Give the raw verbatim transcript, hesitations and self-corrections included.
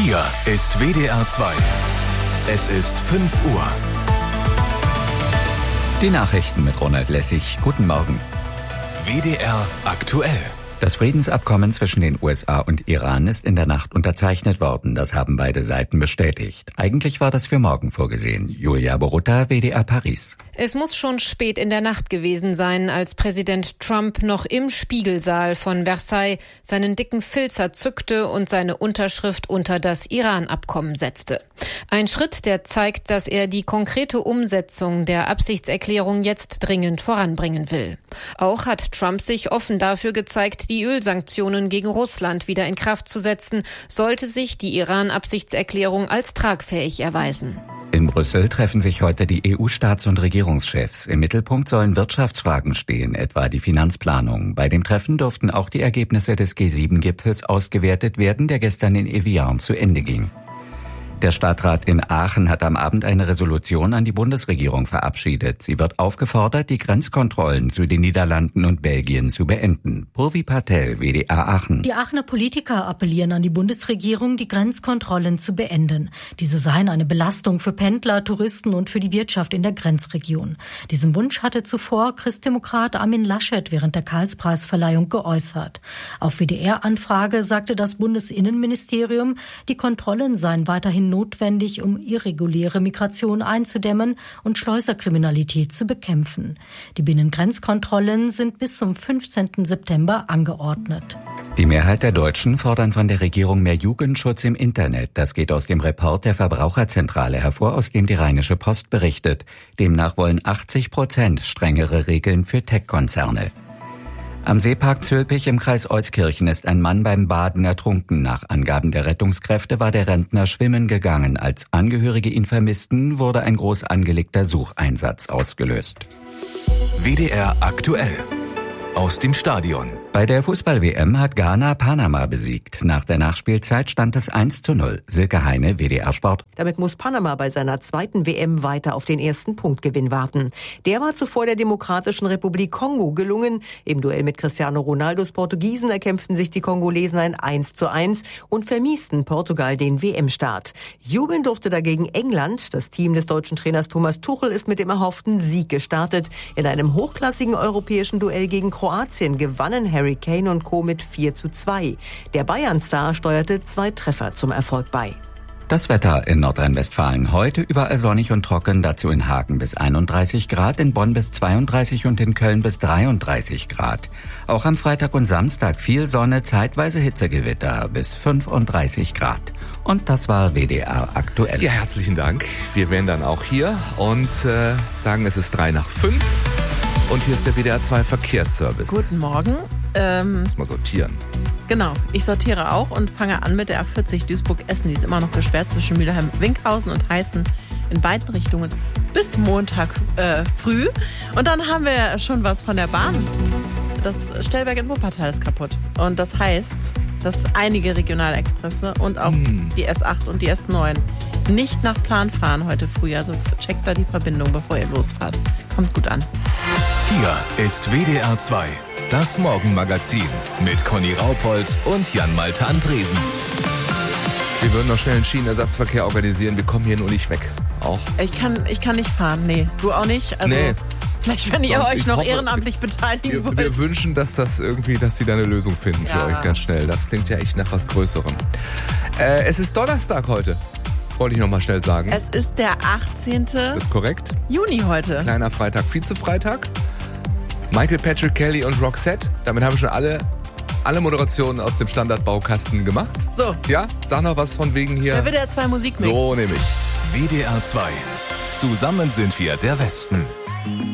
Hier ist W D R zwei. Es ist fünf Uhr. Die Nachrichten mit Ronald Lessig. Guten Morgen. W D R aktuell. Das Friedensabkommen zwischen den U S A und Iran ist in der Nacht unterzeichnet worden. Das haben beide Seiten bestätigt. Eigentlich war das für morgen vorgesehen. Julia Borutta, W D R Paris. Es muss schon spät in der Nacht gewesen sein, als Präsident Trump noch im Spiegelsaal von Versailles seinen dicken Filzer zückte und seine Unterschrift unter das Iran-Abkommen setzte. Ein Schritt, der zeigt, dass er die konkrete Umsetzung der Absichtserklärung jetzt dringend voranbringen will. Auch hat Trump sich offen dafür gezeigt, die Ölsanktionen gegen Russland wieder in Kraft zu setzen, sollte sich die Iran-Absichtserklärung als tragfähig erweisen. In Brüssel treffen sich heute die E U-Staats- und Regierungschefs. Im Mittelpunkt sollen Wirtschaftsfragen stehen, etwa die Finanzplanung. Bei dem Treffen durften auch die Ergebnisse des G sieben Gipfels ausgewertet werden, der gestern in Evian zu Ende ging. Der Stadtrat in Aachen hat am Abend eine Resolution an die Bundesregierung verabschiedet. Sie wird aufgefordert, die Grenzkontrollen zu den Niederlanden und Belgien zu beenden. Purvi Patel, W D R Aachen. Die Aachener Politiker appellieren an die Bundesregierung, die Grenzkontrollen zu beenden. Diese seien eine Belastung für Pendler, Touristen und für die Wirtschaft in der Grenzregion. Diesen Wunsch hatte zuvor Christdemokrat Armin Laschet während der Karlspreisverleihung geäußert. Auf W D R-Anfrage sagte das Bundesinnenministerium, die Kontrollen seien weiterhin notwendig, um irreguläre Migration einzudämmen und Schleuserkriminalität zu bekämpfen. Die Binnengrenzkontrollen sind bis zum fünfzehnten September angeordnet. Die Mehrheit der Deutschen fordern von der Regierung mehr Jugendschutz im Internet. Das geht aus dem Report der Verbraucherzentrale hervor, aus dem die Rheinische Post berichtet. Demnach wollen achtzig Prozent strengere Regeln für Tech-Konzerne. Am Seepark Zülpich im Kreis Euskirchen ist ein Mann beim Baden ertrunken. Nach Angaben der Rettungskräfte war der Rentner schwimmen gegangen. Als Angehörige ihn vermissten, wurde ein groß angelegter Sucheinsatz ausgelöst. W D R aktuell. Aus dem Stadion. Bei der Fußball-W M hat Ghana Panama besiegt. Nach der Nachspielzeit stand es eins zu null. Silke Heine, W D R Sport. Damit muss Panama bei seiner zweiten W M weiter auf den ersten Punktgewinn warten. Der war zuvor der Demokratischen Republik Kongo gelungen. Im Duell mit Cristiano Ronaldos Portugiesen erkämpften sich die Kongolesen ein eins zu eins und vermiesten Portugal den W M-Start. Jubeln durfte dagegen England. Das Team des deutschen Trainers Thomas Tuchel ist mit dem erhofften Sieg gestartet. In einem hochklassigen europäischen Duell gegen Kroatien gewannen Harry Kane und Co. mit vier zu zwei. Der Bayern-Star steuerte zwei Treffer zum Erfolg bei. Das Wetter in Nordrhein-Westfalen heute überall sonnig und trocken, dazu in Hagen bis einunddreißig Grad, in Bonn bis zweiunddreißig und in Köln bis dreiunddreißig Grad. Auch am Freitag und Samstag viel Sonne, zeitweise Hitzegewitter bis fünfunddreißig Grad. Und das war W D R aktuell. Ja, herzlichen Dank. Wir wären dann auch hier und äh, sagen, es ist drei nach fünf. Und hier ist der W D R zwei Verkehrsservice. Guten Morgen. Ähm, Muss mal sortieren. Genau, ich sortiere auch und fange an mit der A vierzig Duisburg-Essen. Die ist immer noch gesperrt zwischen Mülheim-Winkhausen und Heißen in beiden Richtungen bis Montag äh, früh. Und dann haben wir schon was von der Bahn. Das Stellwerk in Wuppertal ist kaputt. Und das heißt, dass einige Regionalexpresse und auch hm. die S acht und die S neun nicht nach Plan fahren heute früh. Also checkt da die Verbindung, bevor ihr losfahrt. Kommt gut an. Hier ist W D R zwei, das Morgenmagazin mit Conny Raupold und Jan-Malte Andresen. Wir würden noch schnell einen Schienenersatzverkehr organisieren. Wir kommen hier nur nicht weg. Auch. Ich kann, ich kann nicht fahren. Nee, du auch nicht? Also nee. Vielleicht, wenn ihr Sonst, euch noch hoffe, ehrenamtlich beteiligen wir, wollt. Wir wünschen, dass das irgendwie, dass die da eine Lösung finden für ja. euch ganz schnell. Das klingt ja echt nach was Größerem. Äh, es ist Donnerstag heute. Wollte ich noch mal schnell sagen. Es ist der achtzehnte Ist korrekt. Juni heute. Kleiner Freitag, Vize-Freitag. Michael Patrick Kelly und Roxette. Damit haben wir schon alle, alle Moderationen aus dem Standardbaukasten gemacht. So. Ja, sag noch was von wegen hier. Der W D R zwei Musikmix. So nehme ich. W D R zwei. Zusammen sind wir der Westen.